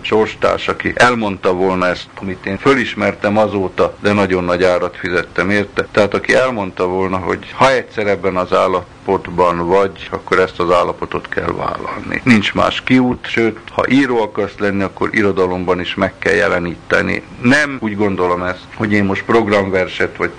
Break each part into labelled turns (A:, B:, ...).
A: sorstárs, aki elmondta volna ezt, amit én fölismertem azóta, de nagyon nagy árat fizettem érte. Tehát aki elmondta volna, hogy ha egyszer ebben az állapotban vagy, akkor ezt az állapotot kell vállalni. Nincs más kiút, sőt, ha író akarsz lenni, akkor irodalomban is meg kell jeleníteni. Nem úgy gondolom ezt, hogy én most programverset vagy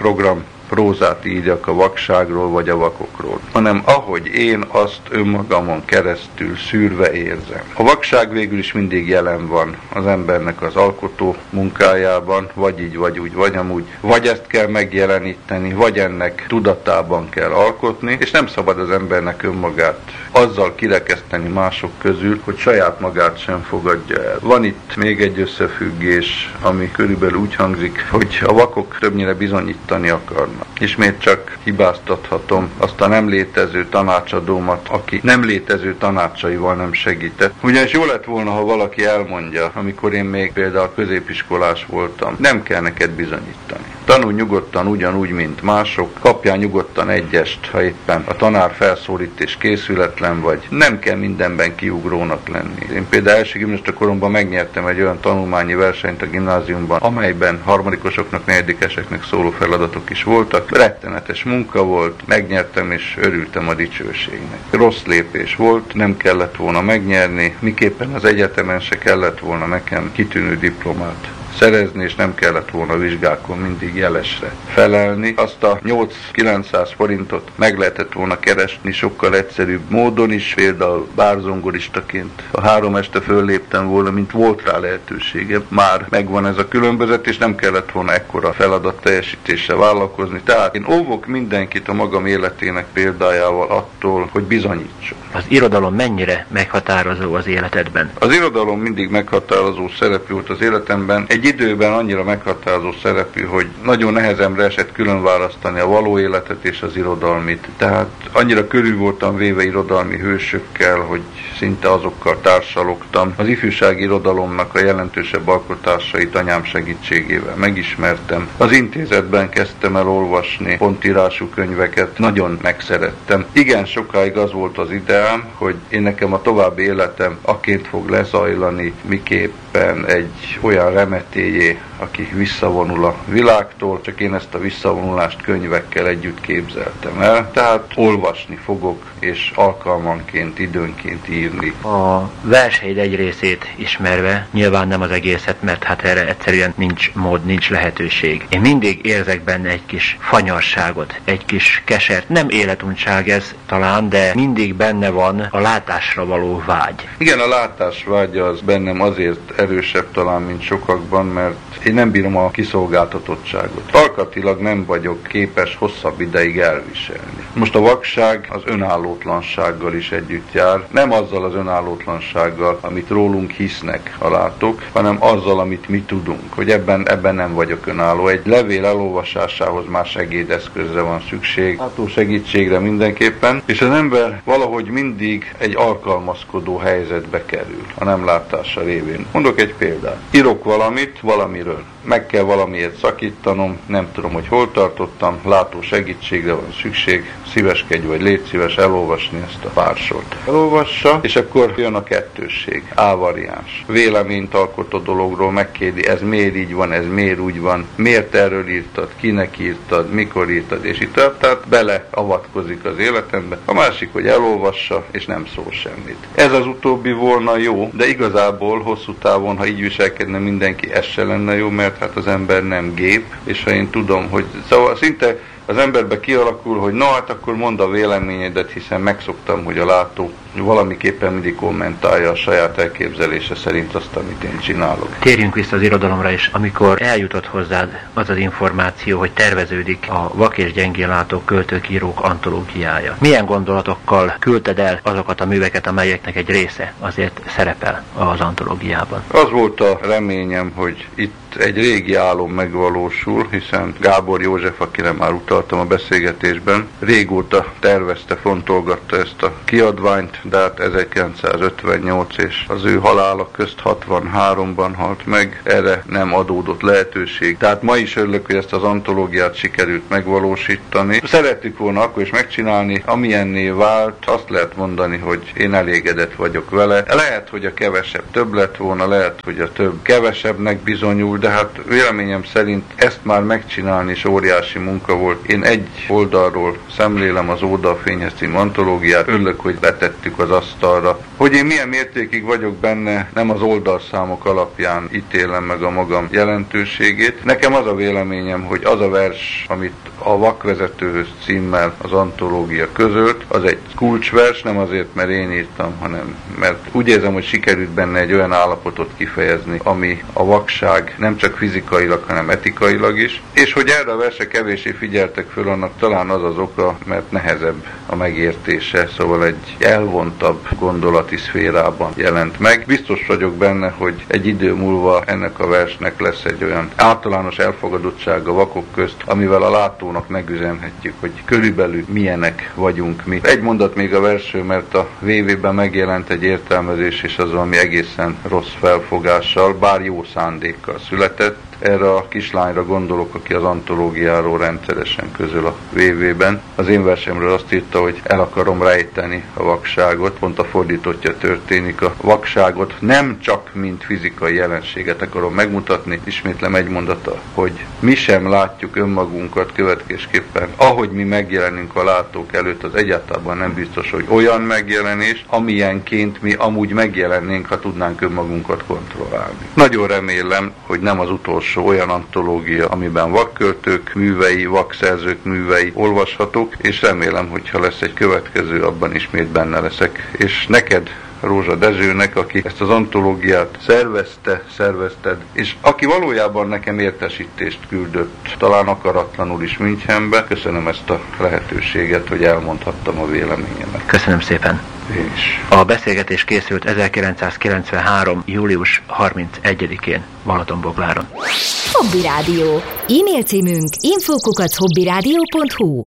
A: prózát írjak a vakságról vagy a vakokról, hanem ahogy én azt önmagamon keresztül szűrve érzem. A vakság végül is mindig jelen van az embernek az alkotó munkájában, vagy így, vagy úgy, vagy amúgy. Vagy ezt kell megjeleníteni, vagy ennek tudatában kell alkotni, és nem szabad az embernek önmagát azzal kirekeszteni mások közül, hogy saját magát sem fogadja el. Van itt még egy összefüggés, ami körülbelül úgy hangzik, hogy a vakok többnyire bizonyítani akarnak. Ismét csak hibáztathatom azt a nem létező tanácsadómat, aki nem létező tanácsaival nem segített. Ugyanis jó lett volna, ha valaki elmondja, amikor én még például középiskolás voltam, nem kell neked bizonyítani. Tanulj nyugodtan ugyanúgy, mint mások, kapjál nyugodtan egyest, ha éppen a tanár felszólít és készületlen vagy. Nem kell mindenben kiugrónak lenni. Én például első gimnazista koromban megnyertem egy olyan tanulmányi versenyt a gimnáziumban, amelyben harmadikosoknak, negyedikeseknek szóló feladatok is voltak. Rettenetes munka volt, megnyertem és örültem a dicsőségnek. Rossz lépés volt, nem kellett volna megnyerni, miképpen az egyetemen se kellett volna nekem kitűnő diplomát szerezni, és nem kellett volna vizsgákon mindig jelesre felelni. Azt a 8-900 forintot meg lehetett volna keresni sokkal egyszerűbb módon is, például bárzongoristaként. Ha 3 este fölléptem volna, mint volt rá lehetőségem, már megvan ez a különbözet, és nem kellett volna ekkora feladat teljesítésre vállalkozni. Tehát én óvok mindenkit a magam életének példájával attól, hogy bizonyítson.
B: Az irodalom mennyire meghatározó az életedben?
A: Az irodalom mindig meghatározó szerepű volt az életemben. Egy időben annyira meghatározó szerepű, hogy nagyon nehezemre esett külön választani a való életet és az irodalmit. Tehát annyira körül voltam véve irodalmi hősökkel, hogy szinte azokkal társalogtam. Az ifjúsági irodalomnak a jelentősebb alkotásait anyám segítségével megismertem. Az intézetben kezdtem el olvasni pontírású könyveket, nagyon megszerettem. Igen, sokáig az volt az ideám, hogy én nekem a további életem aként fog lezajlani, miképpen egy olyan remetélyé, aki visszavonul a világtól, csak én ezt a visszavonulást könyvekkel együtt képzeltem el. Tehát olvasni fogok, és alkalmanként, időnként írni.
B: A verseid egy részét ismerve, nyilván nem az egészet, mert hát erre egyszerűen nincs mód, nincs lehetőség. Én mindig érzek benne egy kis fanyarságot, egy kis kesert. Nem életuntság ez talán, de mindig benne van a látásra való vágy.
A: Igen, a látás vágya az bennem azért erősebb talán, mint sokakban, mert én nem bírom a kiszolgáltatottságot. Alkatilag nem vagyok képes hosszabb ideig elviselni. Most a vakság az önállótlansággal is együtt jár. Nem azzal az önállótlansággal, amit rólunk hisznek a látók, hanem azzal, amit mi tudunk, hogy ebben nem vagyok önálló. Egy levél elolvasásához már segédeszközre van szükség, látó segítségre mindenképpen, és az ember valahogy mindig egy alkalmazkodó helyzetbe kerül a nem látása révén. Mondok egy példát. Írok valamit, valamiről. Meg kell valamiért szakítanom, nem tudom, hogy hol tartottam, látó segítségre van szükség, szíveskedj vagy légy szíves elolvasni ezt a pár sort. Elolvassa, és akkor jön a kettősség, A variáns. Véleményt alkot a dologról, megkérdi, ez miért így van, ez miért úgy van, miért erről írtad, kinek írtad, mikor írtad, és itt tehát beleavatkozik az életembe. A másik, hogy elolvassa, és nem szól semmit. Ez az utóbbi volna jó, de igazából hosszú távon, ha így viselkedne mindenki, ez se lenne jó, mert hát az ember nem gép, és ha én tudom, hogy szóval szinte az emberbe kialakul, hogy na hát akkor mondd a véleményedet, hiszen megszoktam, hogy a látó valamiképpen mindig kommentálja a saját elképzelése szerint azt, amit én csinálok.
B: Térjünk vissza az irodalomra is. Amikor eljutott hozzád az az információ, hogy terveződik a Vak és gyengénlátók költők, írók antológiája. Milyen gondolatokkal küldted el azokat a műveket, amelyeknek egy része azért szerepel az antológiában?
A: Az volt a reményem, hogy itt egy régi álom megvalósul, hiszen Gábor József, akire már utaltam a beszélgetésben, régóta tervezte, fontolgatta ezt a kiadványt, de hát 1958 és az ő halála közt 63-ban halt meg, erre nem adódott lehetőség. Tehát ma is örülök, hogy ezt az antológiát sikerült megvalósítani. Szerettük volna akkor is megcsinálni, amilyenné vált, azt lehet mondani, hogy én elégedett vagyok vele. Lehet, hogy a kevesebb több lett volna, lehet, hogy a több kevesebbnek bizonyul, de hát véleményem szerint ezt már megcsinálni is óriási munka volt. Én egy oldalról szemlélem az Oldalfényes című antológiát, örülök, hogy letettük az asztalra. Hogy én milyen mértékig vagyok benne, nem az oldalszámok alapján ítélem meg a magam jelentőségét. Nekem az a véleményem, hogy az a vers, amit a Vakvezetőhöz címmel az antológia közölt, az egy kulcsvers, nem azért, mert én írtam, hanem mert úgy érzem, hogy sikerült benne egy olyan állapotot kifejezni, ami a vakság nem csak fizikailag, hanem etikailag is, és hogy erre a versre kevéssé figyeltek föl, annak talán az az oka, mert nehezebb a megértése, szóval egy elvontabb gondolati szférában jelent meg. Biztos vagyok benne, hogy egy idő múlva ennek a versnek lesz egy olyan általános elfogadottsága vakok közt, amivel a látónak megüzenhetjük, hogy körülbelül milyenek vagyunk mi. Egy mondat még a versről, mert a VV-ben megjelent egy értelmezés, és az valami egészen rossz felfogással, bár jó szándékkal született. Erre a kislányra gondolok, aki az antológiáról rendszeresen közöl a VV-ben. Az én versemről azt írta, hogy el akarom rejteni a vakságot, pont a fordítottja történik. A vakságot nem csak mint fizikai jelenséget akarom megmutatni, ismétlem egy mondata, hogy mi sem látjuk önmagunkat következésképpen, ahogy mi megjelenünk a látók előtt, az egyáltalán nem biztos, hogy olyan megjelenés, amilyenként mi amúgy megjelennénk, ha tudnánk önmagunkat kontrollálni. Nagyon remélem, hogy nem az utolsó olyan antológia, amiben vakköltők művei, vakszerzők művei olvashatók, és remélem, hogyha lesz egy következő, abban ismét benne leszek. És neked, Rózsa Dezsőnek, aki ezt az antológiát szervezted, és aki valójában nekem értesítést küldött, talán akaratlanul is Münchenbe. Köszönöm ezt a lehetőséget, hogy elmondhattam a véleményemet.
B: Köszönöm szépen.
A: És
B: a beszélgetés készült 1993. július 31-én Balatonbogláron.
C: Hobby Rádió. E-mail címünk info@hobbyradio.hu.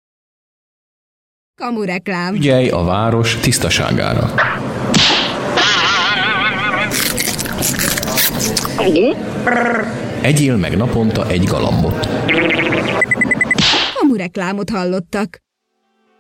C: Kamureklám.
D: Ügyelj a város tisztaságára. Egyél meg naponta egy galambot.
C: Kamureklámot hallottak.